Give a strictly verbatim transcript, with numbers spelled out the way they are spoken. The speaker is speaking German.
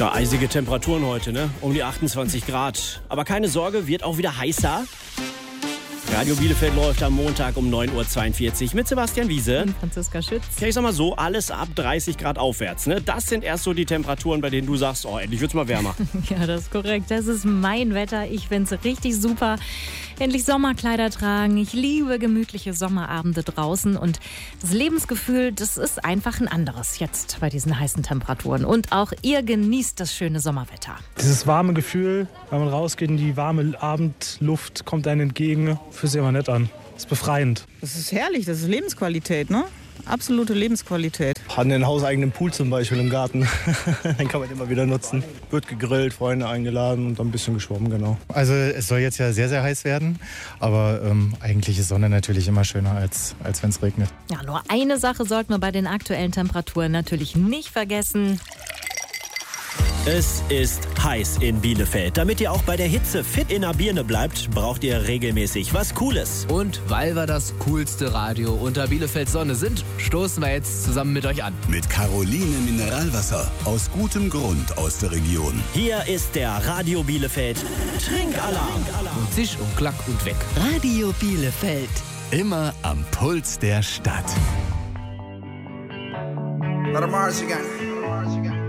Ja, eisige Temperaturen heute, ne? Um die achtundzwanzig Grad. Aber keine Sorge, wird auch wieder heißer. Radio Bielefeld läuft am Montag um neun Uhr zweiundvierzig mit Sebastian Wiese. Und Franziska Schütz. Ja, ich sag mal so, alles ab dreißig Grad aufwärts, ne? Das sind erst so die Temperaturen, bei denen du sagst, oh, endlich wird's mal wärmer. Ja, das ist korrekt. Das ist mein Wetter. Ich find's richtig super. Endlich Sommerkleider tragen. Ich liebe gemütliche Sommerabende draußen. Und das Lebensgefühl, das ist einfach ein anderes jetzt bei diesen heißen Temperaturen. Und auch ihr genießt das schöne Sommerwetter. Dieses warme Gefühl, wenn man rausgeht in die warme Abendluft, kommt einem entgegen. Fühlt sich immer nett an. Das ist befreiend. Das ist herrlich, das ist Lebensqualität, ne? Absolute Lebensqualität. Hatten einen hauseigenen Pool zum Beispiel im Garten. Den kann man immer wieder nutzen. Wird gegrillt, Freunde eingeladen und dann ein bisschen geschwommen, genau. Also es soll jetzt ja sehr, sehr heiß werden. Aber ähm, eigentlich ist Sonne natürlich immer schöner, als, als wenn es regnet. Ja, nur eine Sache sollten wir bei den aktuellen Temperaturen natürlich nicht vergessen. Es ist heiß in Bielefeld. Damit ihr auch bei der Hitze fit in der Birne bleibt, braucht ihr regelmäßig was Cooles. Und weil wir das coolste Radio unter Bielefelds Sonne sind, stoßen wir jetzt zusammen mit euch an. Mit Caroline Mineralwasser. Aus gutem Grund aus der Region. Hier ist der Radio Bielefeld Trinkalarm. Und zisch und klack und weg. Radio Bielefeld. Immer am Puls der Stadt. Let 'em march again.